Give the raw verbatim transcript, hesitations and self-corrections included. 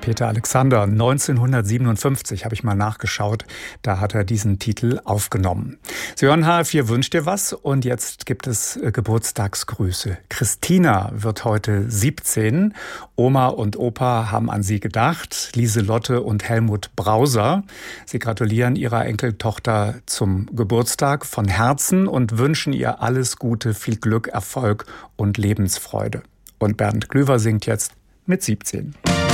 Peter Alexander. neunzehnhundertsiebenundfünfzig habe ich mal nachgeschaut. Da hat er diesen Titel aufgenommen. Sie hören H R vier Wünsch dir was und jetzt gibt es äh, Geburtstagsgrüße. Christina wird heute siebzehn. Oma und Opa haben an sie gedacht. Lieselotte und Helmut Brauser. Sie gratulieren ihrer Enkeltochter zum Geburtstag von Herzen und wünschen ihr alles Gute, viel Glück, Erfolg und Lebensfreude. Und Bernd Klüver singt jetzt mit siebzehn.